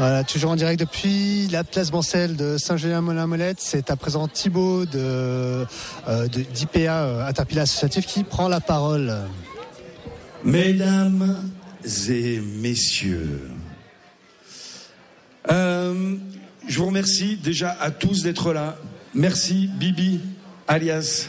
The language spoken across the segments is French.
Voilà, toujours en direct depuis la place Bancel de Saint-Julien-Molin-Molette. C'est à présent Thibaut d'IPA Interpilla Associatif qui prend la parole. Mesdames et messieurs, je vous remercie déjà à tous d'être là. Merci Bibi, alias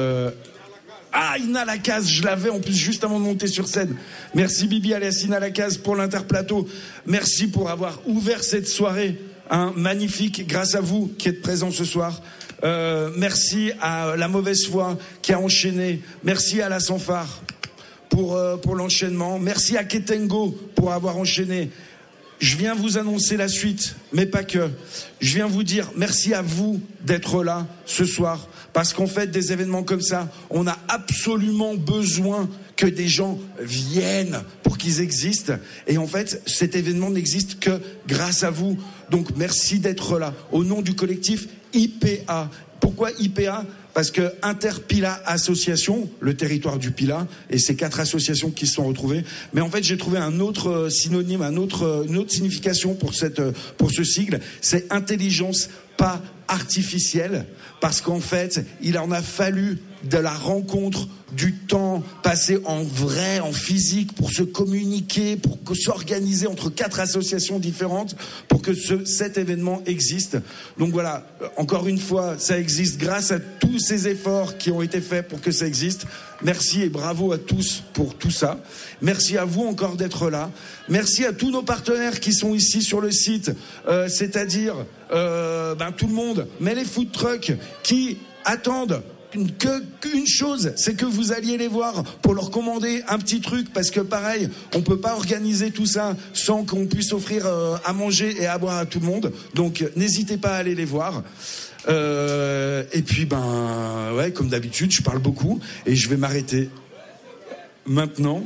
Ina Lacaze, je l'avais en plus juste avant de monter sur scène. Merci Bibi alias Ina Lacaze pour l'interplateau. Merci pour avoir ouvert cette soirée, magnifique, grâce à vous qui êtes présents ce soir. Merci à La Mauvaise Foi qui a enchaîné. Merci à La Sanfare pour l'enchaînement. Merci à Ketengo pour avoir enchaîné. Je viens vous annoncer la suite, mais pas que. Je viens vous dire merci à vous d'être là ce soir. Parce qu'en fait, des événements comme ça, on a absolument besoin que des gens viennent pour qu'ils existent. Et en fait, cet événement n'existe que grâce à vous. Donc, merci d'être là. Au nom du collectif IPA. Pourquoi IPA ? Parce que Interpilla Association, le territoire du Pilat, et ces 4 associations qui se sont retrouvées. Mais en fait, j'ai trouvé un autre synonyme, une autre signification pour ce sigle. C'est intelligence pas artificielle. Parce qu'en fait, il en a fallu de la rencontre, du temps passé en vrai, en physique, pour se communiquer, pour s'organiser entre 4 associations différentes, pour que cet événement existe. Donc voilà, encore une fois, ça existe grâce à tous ces efforts qui ont été faits pour que ça existe. Merci et bravo à tous pour tout ça. Merci à vous encore d'être là. Merci à tous nos partenaires qui sont ici sur le site, c'est-à-dire tout le monde, mais les food trucks qui attendent qu'une chose, c'est que vous alliez les voir pour leur commander un petit truc, parce que pareil, on peut pas organiser tout ça sans qu'on puisse offrir à manger et à boire à tout le monde. Donc n'hésitez pas à aller les voir. Et puis comme d'habitude, je parle beaucoup et je vais m'arrêter maintenant.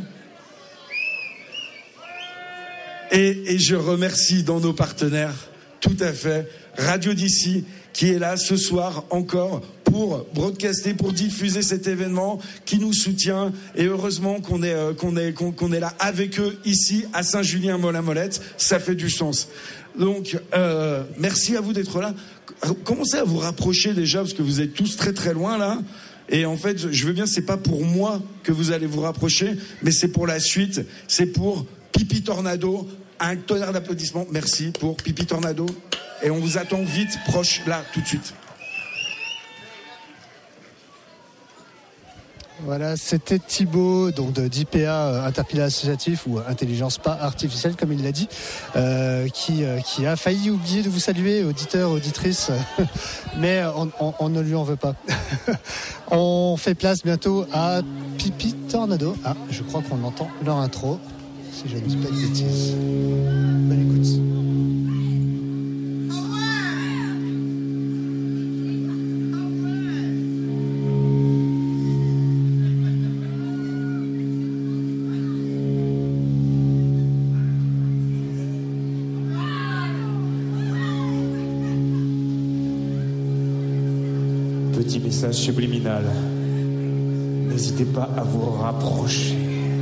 Et je remercie dans nos partenaires, tout à fait, Radio d'ici, qui est là ce soir encore pour broadcaster, pour diffuser cet événement, qui nous soutient. Et heureusement qu'on est là avec eux ici à Saint-Julien-Molin-Molette. Ça fait du sens. Donc, merci à vous d'être là. Commencez à vous rapprocher déjà, parce que vous êtes tous très très loin là. Et en fait, je veux bien, c'est pas pour moi que vous allez vous rapprocher, mais c'est pour la suite. C'est pour Pipi Tornado. Un tonnerre d'applaudissements. Merci pour Pipi Tornado. Et on vous attend vite, proche, là, tout de suite. Voilà, c'était Thibaut, donc d'IPA Interpilla Associatif, ou Intelligence pas artificielle, comme il l'a dit, qui a failli oublier de vous saluer, auditeurs, auditrices, mais on ne lui en veut pas. On fait place bientôt à Pipi Tornado. Ah, je crois qu'on entend leur intro, si je ne dis pas de bêtises. Bonne écoute. Petit message subliminal. N'hésitez pas à vous rapprocher.